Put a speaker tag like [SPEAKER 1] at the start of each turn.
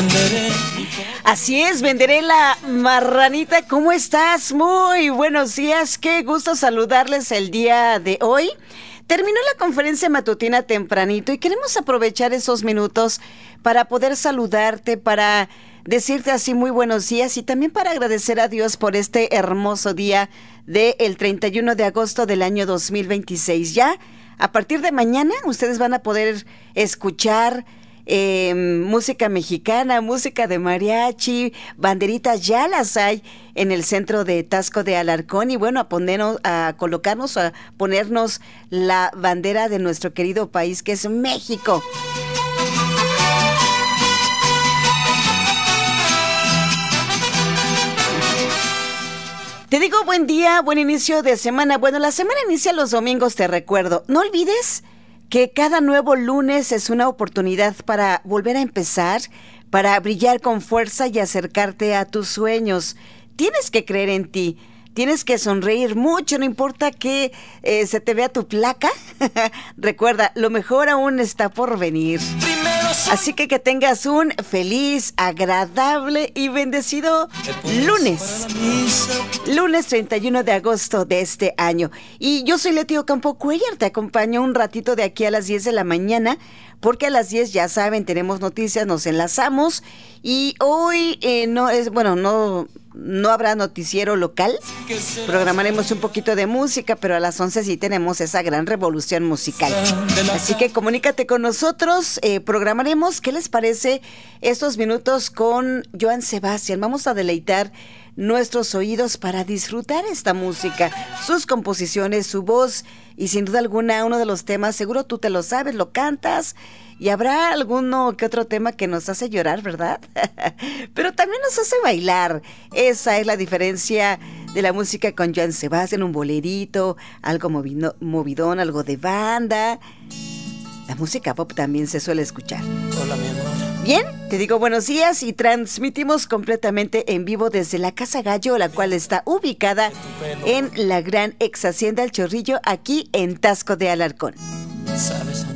[SPEAKER 1] Así es, venderé la marranita. ¿Cómo estás? Muy buenos días. Qué gusto saludarles el día de hoy. Terminó la conferencia matutina tempranito y queremos aprovechar esos minutos para poder saludarte, para decirte así muy buenos días y también para agradecer a Dios por este hermoso día del 31 de agosto del año 2026. Ya a partir de mañana ustedes van a poder escuchar música mexicana, música de mariachi, banderitas, ya las hay en el centro de Taxco de Alarcón y bueno, a colocarnos, a ponernos la bandera de nuestro querido país que es México. Te digo buen día, buen inicio de semana. Bueno, la semana inicia los domingos, te recuerdo. No olvides que cada nuevo lunes es una oportunidad para volver a empezar, para brillar con fuerza y acercarte a tus sueños. Tienes que creer en ti, tienes que sonreír mucho, no importa que se te vea tu placa. Recuerda, lo mejor aún está por venir. Así que tengas un feliz, agradable y bendecido lunes. Lunes 31 de agosto de este año. Y yo soy Leti Ocampo Cuellar, te acompaño un ratito de aquí a las 10 de la mañana, porque a las 10 ya saben, tenemos noticias, nos enlazamos y hoy no habrá noticiero local. Programaremos un poquito de música, pero a las 11 sí tenemos esa gran revolución musical. Así que comunícate con nosotros, programaremos, ¿qué les parece estos minutos con Joan Sebastián? Vamos a deleitar nuestros oídos para disfrutar esta música, sus composiciones, su voz y sin duda alguna uno de los temas, seguro tú te lo sabes, lo cantas y habrá alguno que otro tema que nos hace llorar, ¿verdad? Pero también nos hace bailar. Esa es la diferencia de la música con Joan Sebastián, un bolerito, algo movidón, algo de banda. La música pop también se suele escuchar.
[SPEAKER 2] Hola, mi amor.
[SPEAKER 1] Bien, te digo buenos días y transmitimos completamente en vivo desde la Casa Gallo, la cual está ubicada en la gran ex hacienda El Chorrillo, aquí en Taxco de Alarcón.
[SPEAKER 2] ¿Sabes?